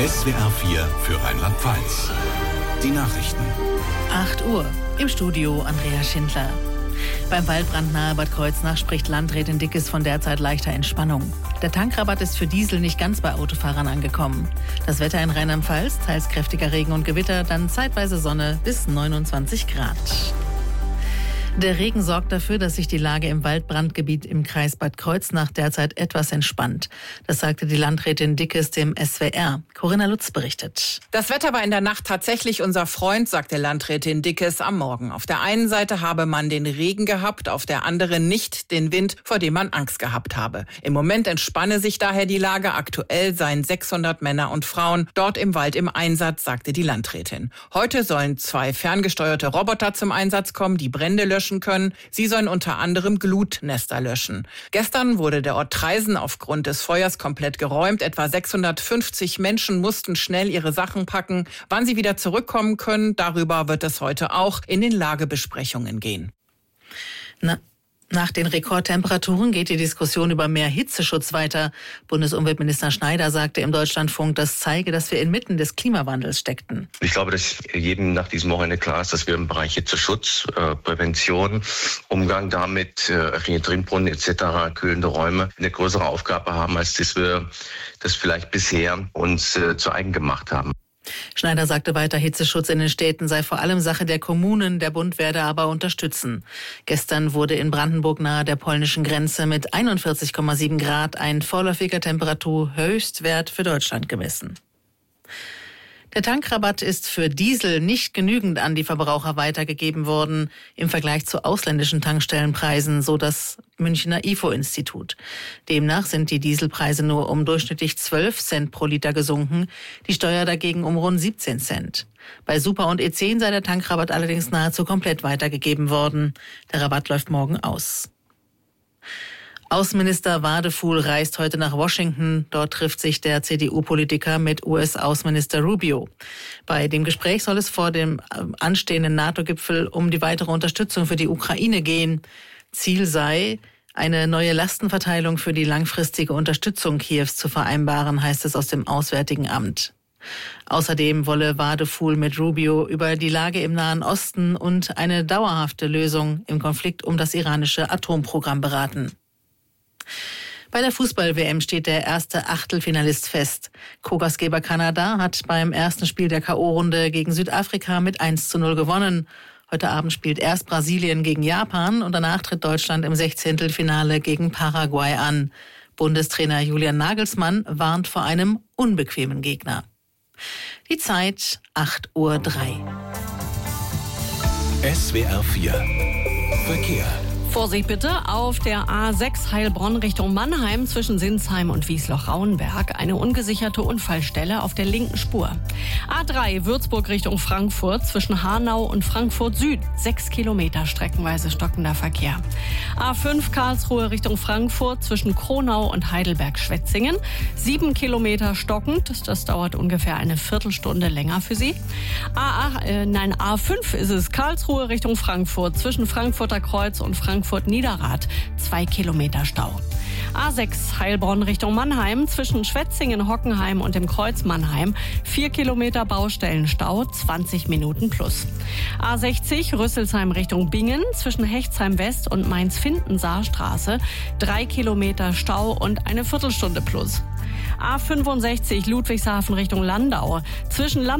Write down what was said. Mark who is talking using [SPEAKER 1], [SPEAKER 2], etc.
[SPEAKER 1] SWR 4 für Rheinland-Pfalz. Die Nachrichten.
[SPEAKER 2] 8 Uhr. Im Studio Andrea Schindler. Beim Waldbrand nahe Bad Kreuznach spricht Landrätin Dickes von derzeit leichter Entspannung. Der Tankrabatt ist für Diesel nicht ganz bei Autofahrern angekommen. Das Wetter in Rheinland-Pfalz, teils kräftiger Regen und Gewitter, dann zeitweise Sonne bis 29 Grad. Der Regen sorgt dafür, dass sich die Lage im Waldbrandgebiet im Kreis Bad Kreuznach derzeit etwas entspannt. Das sagte die Landrätin Dickes dem SWR. Corinna Lutz berichtet.
[SPEAKER 3] Das Wetter war in der Nacht tatsächlich unser Freund, sagte Landrätin Dickes am Morgen. Auf der einen Seite habe man den Regen gehabt, auf der anderen nicht den Wind, vor dem man Angst gehabt habe. Im Moment entspanne sich daher die Lage. Aktuell seien 600 Männer und Frauen dort im Wald im Einsatz, sagte die Landrätin. Heute sollen 2 ferngesteuerte Roboter zum Einsatz kommen, die Brände löschen können. Sie sollen unter anderem Glutnester löschen. Gestern wurde der Ort Traisen aufgrund des Feuers komplett geräumt. Etwa 650 Menschen mussten schnell ihre Sachen packen. Wann sie wieder zurückkommen können, darüber wird es heute auch in den Lagebesprechungen gehen.
[SPEAKER 2] Nach den Rekordtemperaturen geht die Diskussion über mehr Hitzeschutz weiter. Bundesumweltminister Schneider sagte im Deutschlandfunk, das zeige, dass wir inmitten des Klimawandels steckten.
[SPEAKER 4] Ich glaube, dass jedem nach diesem Wochenende klar ist, dass wir im Bereich Hitzeschutz, Prävention, Umgang damit, Dringbrunnen etc., kühlende Räume eine größere Aufgabe haben, als dass wir das vielleicht bisher uns zu eigen gemacht haben.
[SPEAKER 2] Schneider sagte weiter, Hitzeschutz in den Städten sei vor allem Sache der Kommunen, der Bund werde aber unterstützen. Gestern wurde in Brandenburg nahe der polnischen Grenze mit 41,7 Grad ein vorläufiger Temperaturhöchstwert für Deutschland gemessen. Der Tankrabatt ist für Diesel nicht genügend an die Verbraucher weitergegeben worden im Vergleich zu ausländischen Tankstellenpreisen, so das Münchner IFO-Institut. Demnach sind die Dieselpreise nur um durchschnittlich 12 Cent pro Liter gesunken, die Steuer dagegen um rund 17 Cent. Bei Super und E10 sei der Tankrabatt allerdings nahezu komplett weitergegeben worden. Der Rabatt läuft morgen aus. Außenminister Wadefuhl reist heute nach Washington. Dort trifft sich der CDU-Politiker mit US-Außenminister Rubio. Bei dem Gespräch soll es vor dem anstehenden NATO-Gipfel um die weitere Unterstützung für die Ukraine gehen. Ziel sei, eine neue Lastenverteilung für die langfristige Unterstützung Kiews zu vereinbaren, heißt es aus dem Auswärtigen Amt. Außerdem wolle Wadefuhl mit Rubio über die Lage im Nahen Osten und eine dauerhafte Lösung im Konflikt um das iranische Atomprogramm beraten. Bei der Fußball-WM steht der erste Achtelfinalist fest. Co-Gastgeber Kanada hat beim ersten Spiel der K.O.-Runde gegen Südafrika mit 1:0 gewonnen. Heute Abend spielt erst Brasilien gegen Japan und danach tritt Deutschland im 16. Finale gegen Paraguay an. Bundestrainer Julian Nagelsmann warnt vor einem unbequemen Gegner. Die Zeit 8:03 Uhr.
[SPEAKER 1] SWR 4 Verkehr.
[SPEAKER 5] Vorsicht bitte auf der A6 Heilbronn Richtung Mannheim zwischen Sinsheim und Wiesloch-Rauenberg. Eine ungesicherte Unfallstelle auf der linken Spur. A3 Würzburg Richtung Frankfurt zwischen Hanau und Frankfurt Süd. 6 Kilometer streckenweise stockender Verkehr. A5 Karlsruhe Richtung Frankfurt zwischen Kronau und Heidelberg-Schwetzingen. 7 Kilometer stockend. Das dauert ungefähr eine Viertelstunde länger für Sie. A5 ist es. Karlsruhe Richtung Frankfurt zwischen Frankfurter Kreuz und Frankfurt-Niederrad, 2 Kilometer Stau. A6 Heilbronn Richtung Mannheim zwischen Schwetzingen, Hockenheim und dem Kreuz Mannheim, 4 Kilometer Baustellenstau, 20 Minuten plus. A60 Rüsselsheim Richtung Bingen zwischen Hechtsheim West und Mainz-Findensaarstraße, 3 Kilometer Stau und eine Viertelstunde plus. A65 Ludwigshafen Richtung Landau zwischen